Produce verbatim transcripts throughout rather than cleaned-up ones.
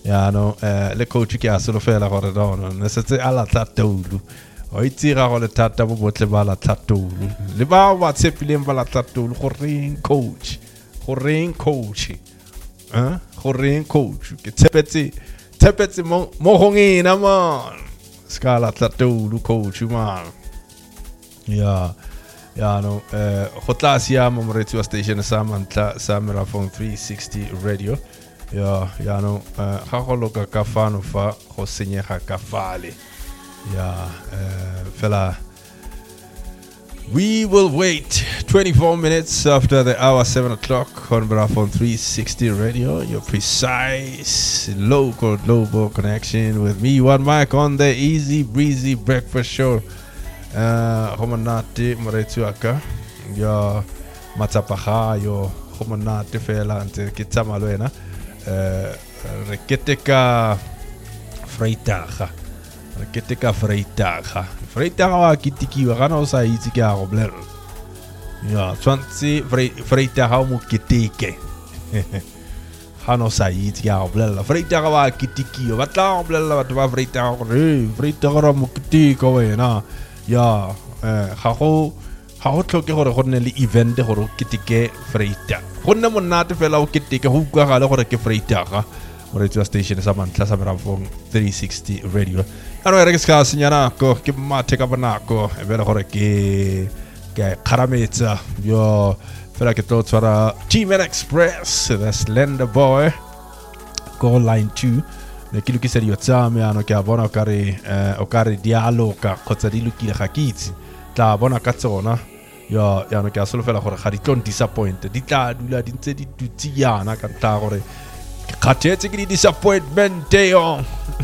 ya no eh le coach ke a solo fela gore no no ne setse ala tlatulu o itira go le thata bo botle ba la tlatulu le ba ba tshepileng ba la tlatulu go reng coach go reng coach eh go reng coach ke tshepetse tshepetse mo mo gongena man ska la tlatulu coach man ya ya no eh go tla sia mo moretsi wa station sa mantla sa Merafong three sixty radio ya ya no ga go loka ka fano fa go senyega ka fale ya eh fela we will wait twenty-four minutes after the hour seven o'clock on Merafong three sixty radio, your precise local global connection with me one mic on the easy breezy breakfast show. Uh, homanate moretsi wa ka ya matsapaga yo homanate fela ntse ke tsama le wena eh re keteka freitaga re keteka freitaga freitaga wa kitikiwa kana o sa itse ke a go bolela ya tsantsi freitaga mo keteke hano sa itse ke a go bolela freitaga wa kitikiwa ba tla go bolela batho ba freitaga gore freitaga ra mo keteka wena ya eh ga go ga go tlhoke gore go nne le event gore o keteke freita go nne monate fela o keteke go utlwa gale gore ke freita ga moretsi wa station sa mantla sa Merafong three sixty radio ano re ke ska senyana ko ke mathe ka bonako e bele gore ke ke kharametsa yo fela ke tlo tsara T-Man Express the Slender Boy go line two le ke lukisa di yotsame ano ke a bona o kare o kare dialoga khotsa di lukile ga kitse tla bona ka tsona ya ya no ke a solo fela gore ga di tlo disappoint di tla dula di ntse di tutsi yana ka tla gore ke khathetse ke di disappointment yo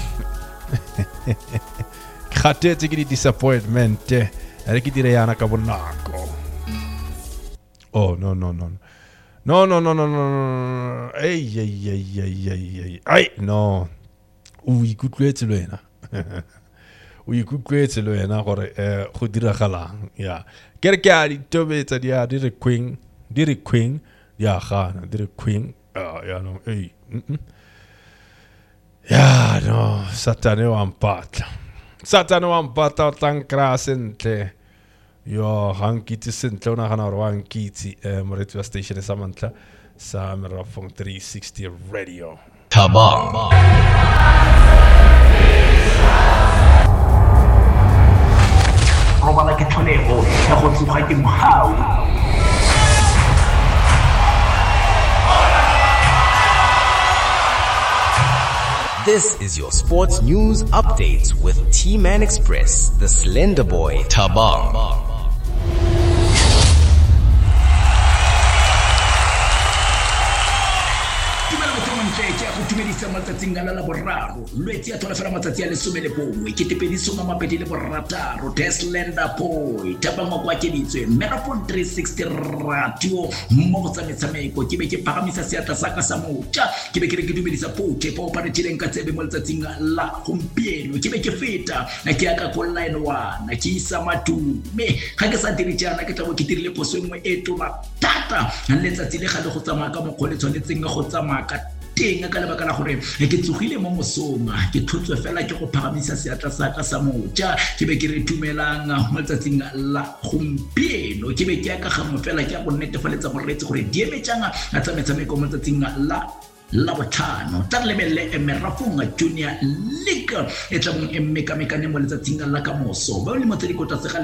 khathetse ke di disappointment re ke dire yana ka bonako oh no no no no no no no no ei ei ei ei ei no o ikutlwetse le wena o ikutlwetse le wena gore eh go diragalang ya kere ke a di tobetsa di a di re queen di re queen ya gana di re queen ya no ei ya no satane wa mpatla satane wa mpatla tankra sentle yo hankitse sentle ona gana gore wa nkitse eh moretsi wa station sa mantla sa Merafong three sixty radio Tabang. Robala ke tlholego ya go tsoga ke mohau. This is your sports news updates with T-Man Express, the Slender Boy, Tabang. Tumedisa matsatsing a la boraro lwetsi a thola fela matsatsi a lesome le bongwe ke tepediso ma mapedi le borataro the Slender Boy tabang kwa ke ditswe Merafong three sixty radio mo go tsametshameko ke be ke pagamisa seatla sa ka sa motja ke be ke re ke dumedisa pote po pa re tshileng ka tsebe mo letsatsing la gompieno ke be ke feta na ke aka go line one na ke isa matume ga ke sa dire jana ke tla go ke dirile poso engwe e tona tata letsatsi le ga le go tsamaya ka mokgole tshwanetseng go tsamaya ka teng ka lebaka la gore ke tsogile mo mosoma ke thutswe fela ke go phagamisa seatla sa ka sa motja ke be ke re tumelang mo tsatsing la gompieno ke be ke aka ga mo fela ke a go netefaletsa gore re tse gore di emetsanga a tsametshameko mo tsatsing la la botlhano tla lebelle Merafong Junior League e tla mo emmekamekane mo letsatsing la ka moso ba le mo tse di kota